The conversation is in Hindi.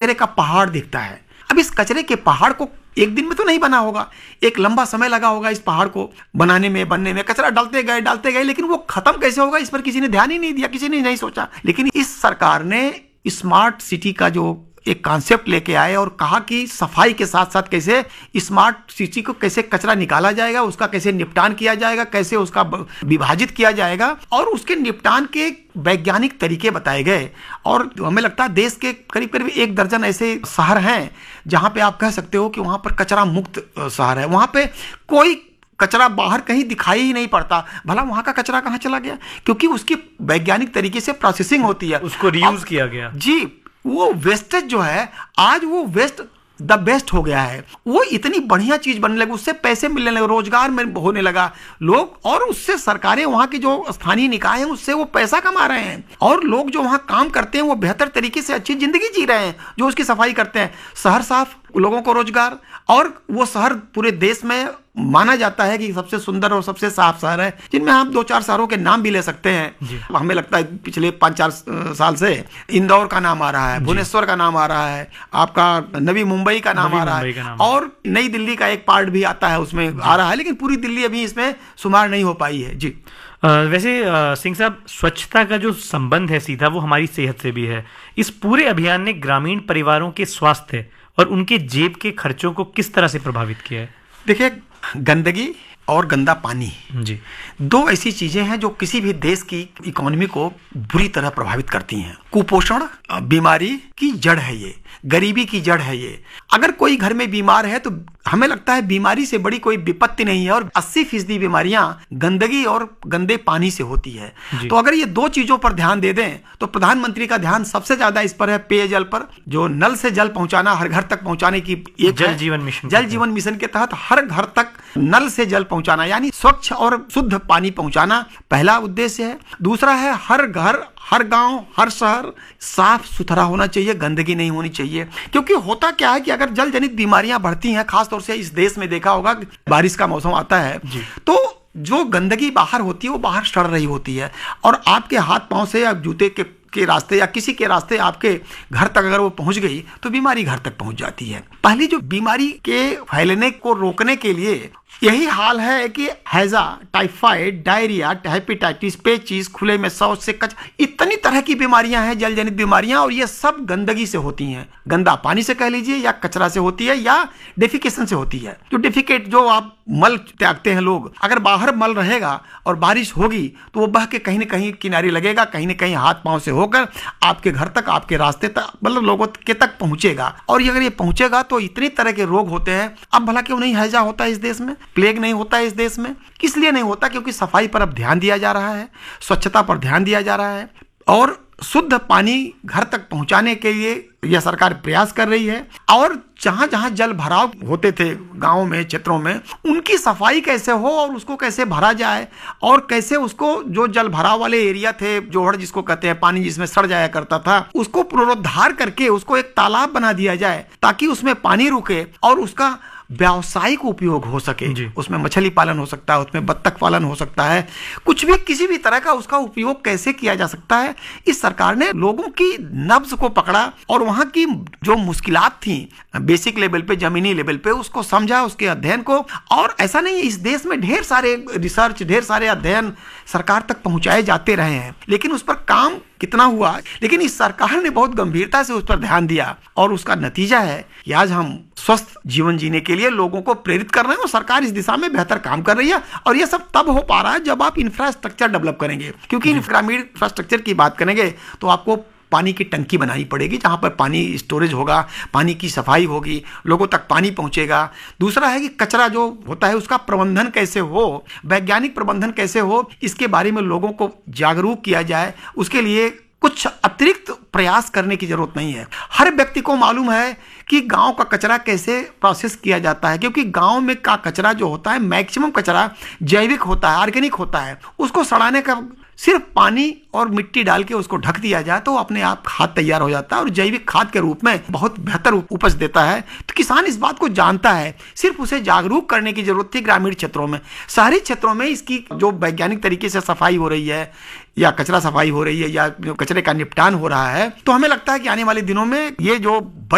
कचरे का पहाड़ दिखता है। अब इस कचरे के पहाड़ को एक दिन में तो नहीं बना होगा, एक लंबा समय लगा होगा इस पहाड़ को बनाने में, बनने में। कचरा डालते गए, लेकिन वो खत्म कैसे होगा इस पर किसी ने ध्यान ही नहीं दिया, किसी ने नहीं सोचा। लेकिन इस सरकार ने स्मार्ट सिटी का जो एक कॉन्सेप्ट लेके आए और कहा कि सफाई के साथ साथ कैसे स्मार्ट सिटी को कैसे कचरा निकाला जाएगा, उसका कैसे निपटान किया जाएगा, कैसे उसका विभाजित किया जाएगा, और उसके निपटान के वैज्ञानिक तरीके बताए गए। और हमें लगता है देश के करीब करीब 1 दर्जन ऐसे शहर हैं जहां पे आप कह सकते हो कि वहां पर कचरा मुक्त शहर है। वहां पे कोई कचरा बाहर कहीं दिखाई ही नहीं पड़ता। भला वहां का कचरा कहां चला गया? क्योंकि उसकी वैज्ञानिक तरीके से प्रोसेसिंग होती है, उसको रीयूज किया गया। जी, वो वेस्टेज जो है आज वो वेस्ट द बेस्ट हो गया है। वो इतनी बढ़िया चीज बनने लगी, उससे पैसे मिलने लगे, रोजगार में होने लगा लोग, और उससे सरकारें, वहां के जो स्थानीय निकाय हैं, उससे वो पैसा कमा रहे हैं। और लोग जो वहां काम करते हैं वो बेहतर तरीके से अच्छी जिंदगी जी रहे हैं, जो उसकी सफाई करते हैं। शहर साफ, लोगों को रोजगार, और वो शहर पूरे देश में माना जाता है कि सबसे सुंदर और सबसे साफ शहर है, जिनमें आप 2-4 शहरों के नाम भी ले सकते हैं। हमें लगता है पिछले 5-4 साल से इंदौर का नाम आ रहा है, भुवनेश्वर का नाम आ रहा है, आपका नवी मुंबई का नाम आ रहा है, और नई दिल्ली का एक पार्ट भी आता है, उसमें आ रहा है। लेकिन पूरी दिल्ली अभी इसमें शुमार नहीं हो पाई है। जी वैसे सिंह साहब, स्वच्छता का जो संबंध है सीधा, वो हमारी सेहत से भी है। इस पूरे अभियान ने ग्रामीण परिवारों के स्वास्थ्य और उनके जेब के खर्चों को किस तरह से प्रभावित किया है? देखिए, गंदगी और गंदा पानी जी, 2 ऐसी चीजें हैं जो किसी भी देश की इकोनॉमी को बुरी तरह प्रभावित करती हैं। कुपोषण बीमारी की जड़ है, ये गरीबी की जड़ है ये। अगर कोई घर में बीमार है तो हमें लगता है बीमारी से बड़ी कोई विपत्ति नहीं है, और 80% बीमारियां गंदगी और गंदे पानी से होती है। तो अगर ये 2 चीजों पर ध्यान दे दें तो प्रधानमंत्री का ध्यान सबसे ज्यादा इस पर है, पेयजल पर, जो नल से जल पहुंचाना, हर घर तक पहुंचाने की एक जल जीवन मिशन के तहत हर घर तक नल से जल पहुंचाना, यानी स्वच्छ और शुद्ध पानी पहुंचाना पहला उद्देश्य है। दूसरा है हर घर, हर गांव, हर शहर साफ सुथरा होना चाहिए, गंदगी नहीं होनी चाहिए। क्योंकि होता क्या है कि अगर जल जनित बीमारियां बढ़ती हैं, खासतौर से इस देश में देखा होगा, बारिश का मौसम आता है तो जो गंदगी बाहर होती है वो बाहर सड़ रही होती है, और आपके हाथ पांव से या जूते के रास्ते या किसी के रास्ते आपके घर तक अगर वो पहुंच गई तो बीमारी घर तक पहुंच जाती है। पहली जो बीमारी के फैलने को रोकने के लिए यही हाल है कि हैजा, टाइफाइड, डायरिया, हेपेटाइटिस, पेचिस, खुले में शौच से इतनी तरह की बीमारियां हैं, जल जनित बीमारियां, और ये सब गंदगी से होती हैं। गंदा पानी से कह लीजिए, या कचरा से होती है, या डेफिकेशन से होती है। जो डेफिकेट, जो आप मल त्यागते हैं लोग, अगर बाहर मल रहेगा और बारिश होगी तो वो बह के कहीं ना कहीं किनारे लगेगा, कहीं ना कहीं हाथ पांव से होकर आपके घर तक, आपके रास्ते तक, मतलब लोगों के तक पहुंचेगा। और अगर ये पहुंचेगा तो इतनी तरह के रोग होते हैं। अब भला क्यों नहीं हैजा होता है इस देश में, प्लेग नहीं होता है इस देश में? किस लिए नहीं होता? क्योंकि सफाई पर अब ध्यान दिया जा रहा है, स्वच्छता पर ध्यान दिया जा रहा है, और शुद्ध पानी घर तक पहुंचाने के लिए यह सरकार प्रयास कर रही है। और जहां जहां जल भराव होते थे गांवों में, क्षेत्रों में, उनकी सफाई कैसे हो और उसको कैसे भरा जाए, और कैसे उसको, जो जल भराव वाले एरिया थे, जोहड़ जिसको कहते हैं, पानी जिसमें सड़ जाया करता था, उसको पुनरुद्धार करके उसको एक तालाब बना दिया जाए ताकि उसमें पानी रुके और उसका व्यावसायिक उपयोग हो सके। उसमें मछली पालन हो सकता है, उसमें बत्तख पालन हो सकता है, कुछ भी, किसी भी तरह का उसका उपयोग कैसे किया जा सकता है। इस सरकार ने लोगों की नब्ज को पकड़ा और वहां की जो मुश्किलात थी बेसिक लेवल पे, जमीनी लेवल पे, उसको समझा, उसके अध्ययन को। और ऐसा नहीं है, इस देश में ढेर सारे रिसर्च, ढेर सारे अध्ययन सरकार तक पहुंचाए जाते रहे हैं, लेकिन उस पर काम कितना हुआ? लेकिन इस सरकार ने बहुत गंभीरता से उस पर ध्यान दिया, और उसका नतीजा है कि आज हम स्वस्थ जीवन जीने के लिए लोगों को प्रेरित कर रहे हैं, और सरकार इस दिशा में बेहतर काम कर रही है। और यह सब तब हो पा रहा है जब आप इंफ्रास्ट्रक्चर डेवलप करेंगे, क्योंकि ग्रामीण इंफ्रास्ट्रक्चर की बात करेंगे तो आपको पानी की टंकी बनानी पड़ेगी, जहां पर पानी स्टोरेज होगा, पानी की सफाई होगी, लोगों तक पानी पहुंचेगा। दूसरा है कि कचरा जो होता है उसका प्रबंधन कैसे हो, वैज्ञानिक प्रबंधन कैसे हो, इसके बारे में लोगों को जागरूक किया जाए। उसके लिए कुछ अतिरिक्त प्रयास करने की जरूरत नहीं है। हर व्यक्ति को मालूम है कि गांव का कचरा कैसे प्रोसेस किया जाता है, क्योंकि गांव में का कचरा जो होता है, मैक्सिमम कचरा जैविक होता है, ऑर्गेनिक होता है। उसको सड़ाने का सिर्फ पानी और मिट्टी डाल के उसको ढक दिया जाए तो अपने आप खाद तैयार हो जाता है और जैविक खाद के रूप में बहुत बेहतर उपज देता है। तो किसान इस बात को जानता है, सिर्फ उसे जागरूक करने की जरूरत थी ग्रामीण क्षेत्रों में। शहरी क्षेत्रों में इसकी जो वैज्ञानिक तरीके से सफाई हो रही है, या कचरा सफाई हो रही है, या कचरे का निपटान हो रहा है, तो हमें लगता है कि आने वाले दिनों में ये जो